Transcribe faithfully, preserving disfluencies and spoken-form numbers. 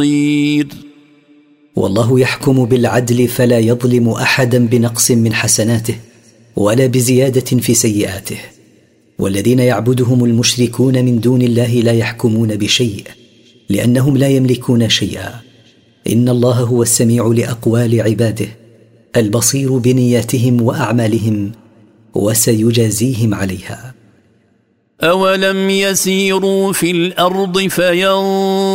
والله يحكم بالعدل فلا يظلم أحدا بنقص من حسناته ولا بزيادة في سيئاته. والذين يعبدهم المشركون من دون الله لا يحكمون بشيء لأنهم لا يملكون شيئا. إن الله هو السميع لأقوال عباده البصير بنياتهم وأعمالهم وسيجازيهم عليها. أولم يسيروا في الأرض فينظروا